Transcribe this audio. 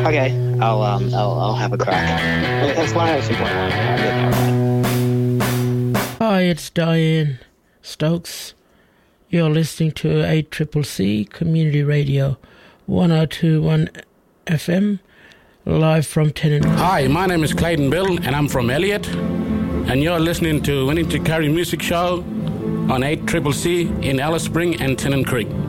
Okay, I'll have a crack. As long as it's important. Hi, it's Diane Stokes. You're listening to 8CCC Community Radio 102.1 FM, live from Tennant. Hi, my name is Clayton Bill, and I'm from Elliott, and you're listening to Winning to Carry Music Show on 8CCC in Alice Spring and Tennant Creek.